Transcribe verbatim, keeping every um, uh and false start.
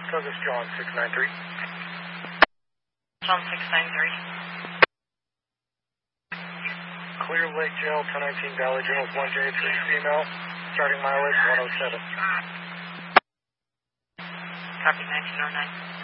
So this is John six nine three. John six nine three. Clear Lake Jail, ten nineteen Valley Jail, one J three female, starting mileage one oh seven. Copy nineteen oh nine.